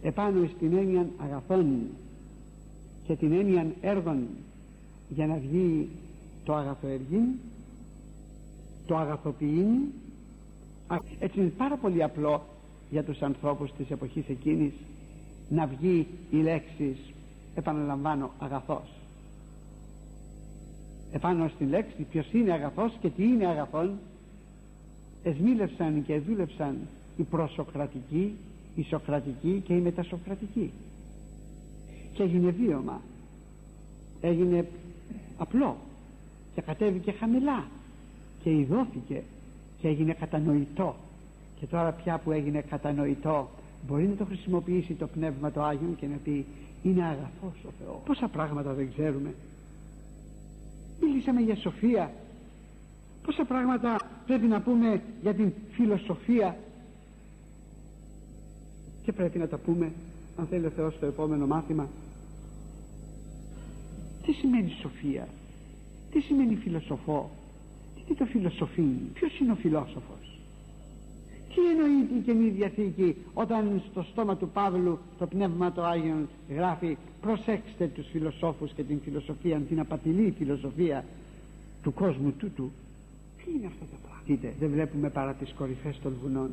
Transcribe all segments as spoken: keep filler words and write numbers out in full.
επάνω στην έννοια αγαθών και την έννοια έργων, για να βγει το αγαθοεργήν, το αγαθοποιήν. Έτσι είναι πάρα πολύ απλό για τους ανθρώπους της εποχής εκείνης να βγει η λέξη, επαναλαμβάνω, αγαθός. Επάνω στην λέξη ποιος είναι αγαθός και τι είναι αγαθόν εσμίλευσαν και δούλευσαν οι προσοκρατικοί, οι σοκρατικοί και οι μετασοκρατικοί, και έγινε βίωμα, έγινε απλό και κατέβηκε χαμηλά και ειδώθηκε και έγινε κατανοητό. Και τώρα πια που έγινε κατανοητό μπορεί να το χρησιμοποιήσει το Πνεύμα το Άγιο και να πει είναι αγαθός ο Θεός. Πόσα πράγματα δεν ξέρουμε. Μιλήσαμε για σοφία, πόσα πράγματα πρέπει να πούμε για την φιλοσοφία, και πρέπει να τα πούμε αν θέλει ο Θεός στο επόμενο μάθημα. Τι σημαίνει σοφία, τι σημαίνει φιλοσοφό, τι είναι το φιλοσοφήν, ποιος είναι ο φιλόσοφος, τι εννοεί η Καινή Διαθήκη όταν στο στόμα του Παύλου το Πνεύμα το Άγιον γράφει προσέξτε τους φιλοσόφους και την φιλοσοφία, την απατηλή φιλοσοφία του κόσμου τούτου. Τι είναι αυτό το πράγμα? Δείτε, δεν βλέπουμε παρά τις κορυφές των βουνών.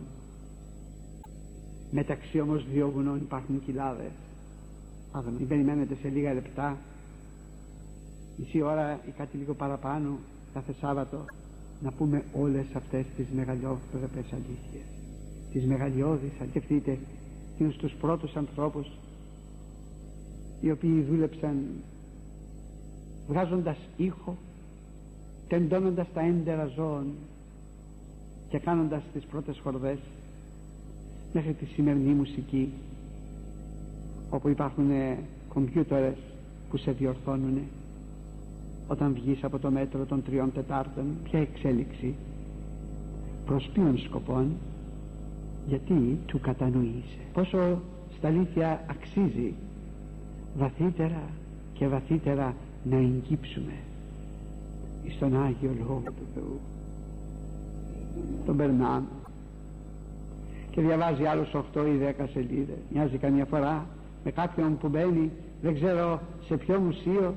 Μεταξύ όμως δύο βουνών υπάρχουν κοιλάδες. Μην περιμένετε σε λίγα λεπτά, μισή ώρα ή κάτι λίγο παραπάνω κάθε Σάββατο, να πούμε όλες αυτές τις μεγαλειώδεις αλήθειες, τις μεγαλειώδεις. Σκεφτείτε εκείνους τους πρώτους ανθρώπους οι οποίοι δούλεψαν βγάζοντας ήχο, τεντώνοντας τα έντερα ζώων και κάνοντας τις πρώτες χορδές, μέχρι τη σημερινή μουσική όπου υπάρχουν κομπιούτερες που σε διορθώνουν όταν βγεις από το μέτρο των τριών τετάρτων. Ποια εξέλιξη, προς ποιον σκοπόν? Γιατί του κατανοείσαι πόσο στα αλήθεια αξίζει βαθύτερα και βαθύτερα να εγκύψουμε στον Άγιο Λόγο του Θεού. Τον περνάμε και διαβάζει άλλους οκτώ ή δέκα σελίδες. Μοιάζει καμιά φορά με κάποιον που μπαίνει δεν ξέρω σε ποιο μουσείο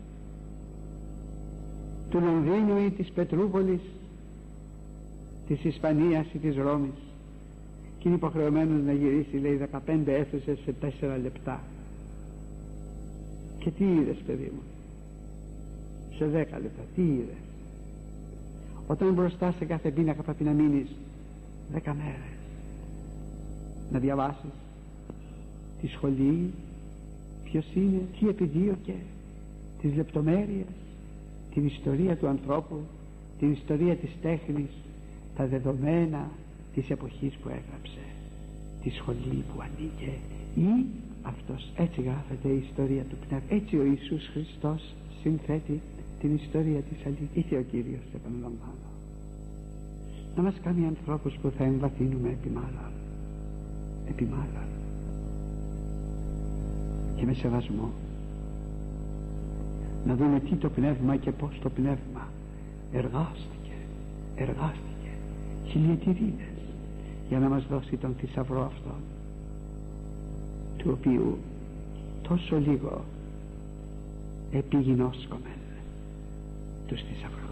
του Λονδίνου ή της Πετρούπολης, της Ισπανίας ή της Ρώμης, και είναι υποχρεωμένος να γυρίσει, λέει, δεκαπέντε αίθουσες σε τέσσερα λεπτά. Και τι είδες, παιδί μου, σε δέκα λεπτά? Τι είδες? Όταν μπροστά σε κάθε πίνακα πρέπει να μείνεις δέκα μέρες να διαβάσεις τη σχολή, ποιος είναι, τι επιδίωκε, τις λεπτομέρειες, την ιστορία του ανθρώπου, την ιστορία της τέχνης, τα δεδομένα της εποχής που έγραψε, τη σχολή που ανήκε, ή αυτός. Έτσι γράφεται η ιστορία του Πνεύμα. Έτσι ο Ιησούς Χριστός συνθέτει την ιστορία της αλήθειας. Ήρθε ο Κύριος, επαναλαμβάνω, να μας κάνει ανθρώπους που θα εμβαθύνουμε επί μάλλον, επί μάλλον και με σεβασμό, να δούμε τι το Πνεύμα και πως το Πνεύμα εργάστηκε, εργάστηκε χιλιετηρίδες για να μας δώσει τον θησαυρό αυτόν, του οποίου τόσο λίγο επιγινώσκομεν τους θησαυρούς.